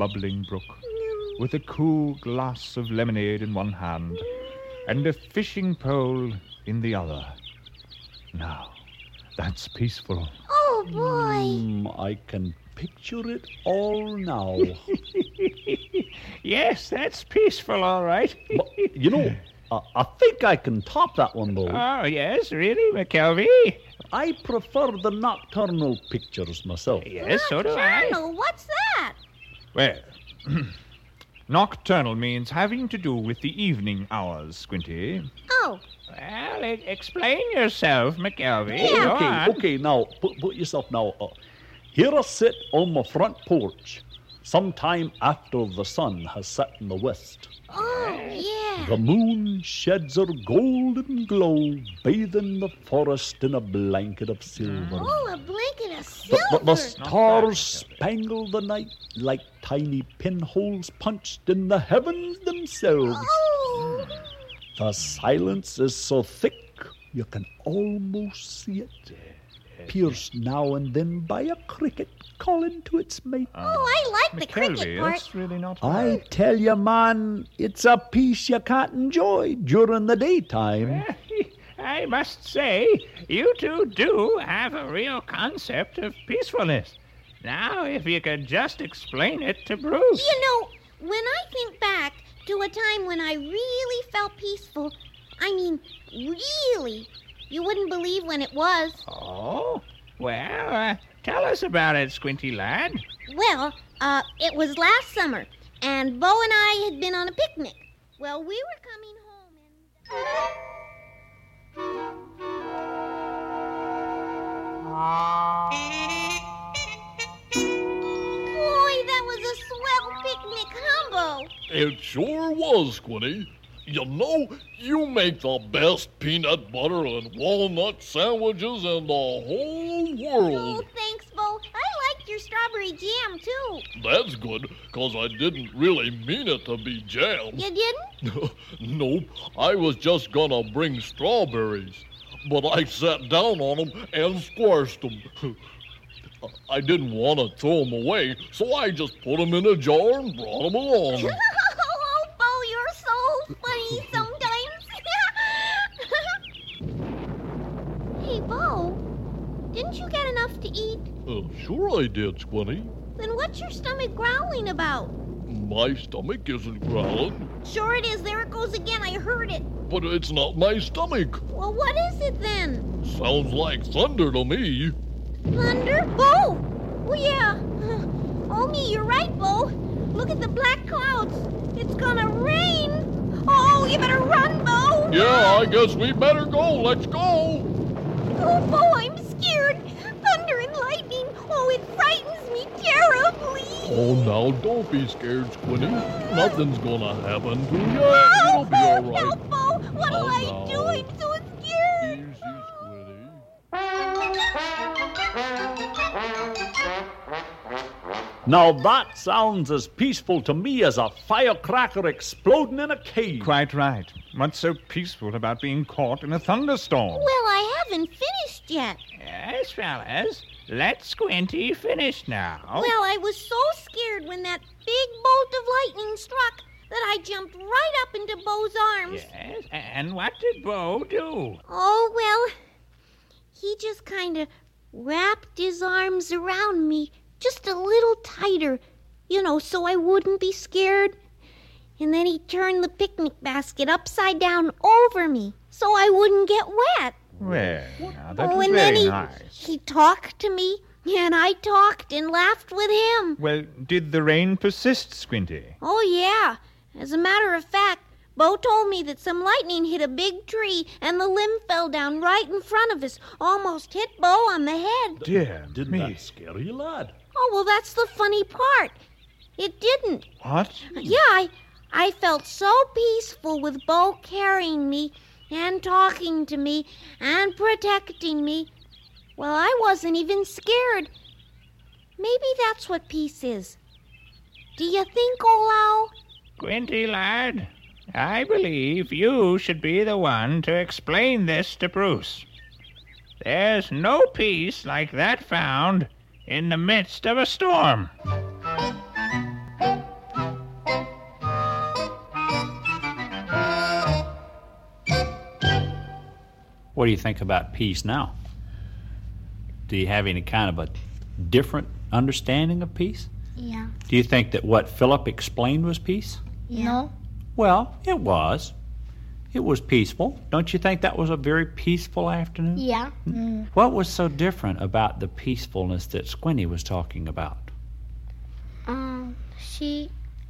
bubbling brook, with a cool glass of lemonade in one hand and a fishing pole in the other. Now, that's peaceful. Oh, boy. I can picture it all now. Yes, that's peaceful, all right. But, I think I can top that one, Bo. Oh, yes, really, McKelvey? I prefer the nocturnal pictures myself. Yes, so do I. Nocturnal, what's that? Well, nocturnal means having to do with the evening hours, Squinty. Oh. Well, explain yourself, McKelvey. Yeah. Go on. Okay, now, put yourself now. Here I sit on my front porch, sometime after the sun has set in the west. Oh, yeah. The moon sheds her golden glow, bathing the forest in a blanket of silver. Oh, a blanket of silver. The stars spangle the night like tiny pinholes punched in the heavens themselves. Oh. The silence is so thick you can almost see it, pierced now and then by a cricket calling to its mate. Oh, I like the cricket McKelvey, part. that's really not I right. tell you, man, it's a piece you can't enjoy during the daytime. I must say, you two do have a real concept of peacefulness. Now, if you could just explain it to Bruce. When I think back to a time when I really felt peaceful, I mean, really, you wouldn't believe when it was. Oh? Well, tell us about it, Squinty lad. Well, it was last summer, and Bo and I had been on a picnic. Well, we were coming home Boy, that was a swell picnic, huh, Bo? It sure was, Squinty. You make the best peanut butter and walnut sandwiches in the whole Oh, world. thanks, Bo. I liked your strawberry jam, too. That's good, 'cause I didn't really mean it to be jam. You didn't? Nope, I was just gonna bring strawberries. But I sat down on them and squashed them. I didn't want to throw them away, so I just put them in a jar and brought them along. Oh, Bo, you're so funny sometimes. Hey, Bo, didn't you get enough to eat? Sure I did, Squinty. Then what's your stomach growling about? My stomach isn't growling, Sure it is. There it goes again. I heard it. but it's not my stomach. Well, what is it then? Sounds like thunder to me. Thunder? Bo! Oh, yeah. Oh, me, you're right, Bo. Look at the black clouds. It's gonna rain. Oh, you better run, Bo. Yeah, I guess we better go. Let's go. Oh, Bo, I'm scared. Thunder and lightning. Oh, it frightens me terribly. Oh, now don't be scared, Squinty. Nothing's gonna happen to you. Oh, It'll be all right. help, Bo. What'll Oh, I no. do? I'm so scared. Easy, Squinty. Now that sounds as peaceful to me as a firecracker exploding in a cave. Quite right. What's so peaceful about being caught in a thunderstorm? Well, I haven't finished yet. Yes, fellas. Let Squinty finish now. Well, I was so scared when that big bolt of lightning struck that I jumped right up into Bo's arms. Yes, and what did Bo do? Oh, well, he just kind of wrapped his arms around me just a little tighter, so I wouldn't be scared. And then he turned the picnic basket upside down over me so I wouldn't get wet. Well, now that Oh, was and then very nice. he talked to me, and I talked and laughed with him. Well, did the rain persist, Squinty? Oh, yeah. As a matter of fact, Bo told me that some lightning hit a big tree and the limb fell down right in front of us, almost hit Bo on the head. Dear Didn't me. that scare you, lad? Oh, well, that's the funny part. It didn't. What? Yeah, I felt so peaceful with Bo carrying me and talking to me and protecting me. Well, I wasn't even scared. Maybe that's what peace is. Do you think, Olau? Squinty lad, I believe you should be the one to explain this to Bruce. There's no peace like that found in the midst of a storm. What do you think about peace now? Do you have any kind of a different understanding of peace? Yeah. Do you think that what Philip explained was peace? Yeah. No. Well, it was. It was peaceful. Don't you think that was a very peaceful afternoon? Yeah. What was so different about the peacefulness that Squinty was talking about? He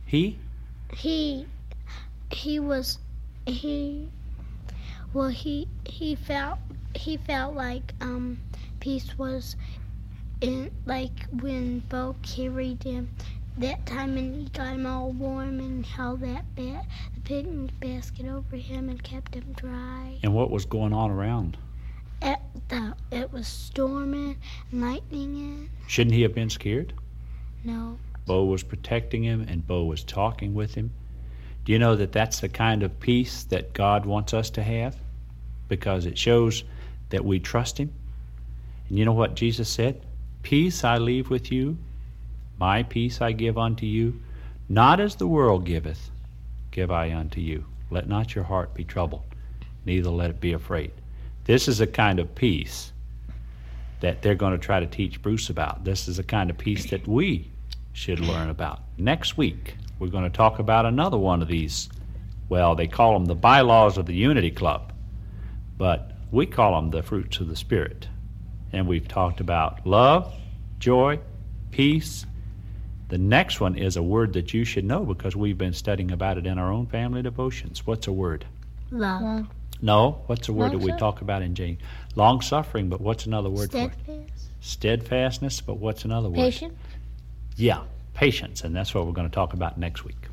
felt like peace was in, like when Bo carried him that time and he got him all warm and held the picnic basket over him and kept him dry. And what was going on around? It was storming and lightning. Shouldn't he have been scared? No. Bo was protecting him and Bo was talking with him. Do you know that that's the kind of peace that God wants us to have? Because it shows that we trust him. And you know what Jesus said? Peace I leave with you, my peace I give unto you. Not as the world giveth, give I unto you. Let not your heart be troubled, neither let it be afraid. This is a kind of peace that they're going to try to teach Bruce about. This is a kind of peace that we should learn about. Next week, we're going to talk about another one of these. Well, they call them the bylaws of the Unity Club, but we call them the fruits of the Spirit. And we've talked about love, joy, peace. The next one is a word that you should know because we've been studying about it in our own family devotions. What's a word? Love. No, what's a word that we talk about in Jane? Long-suffering, but what's another word for it? Steadfastness, but what's another word? Patience. Yeah, patience, and that's what we're going to talk about next week.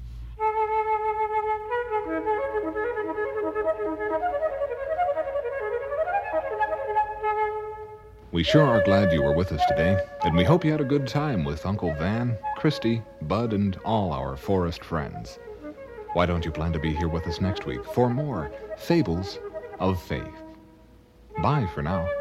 We sure are glad you were with us today, and we hope you had a good time with Uncle Van, Christy, Bud, and all our forest friends. Why don't you plan to be here with us next week for more Fables of Faith? Bye for now.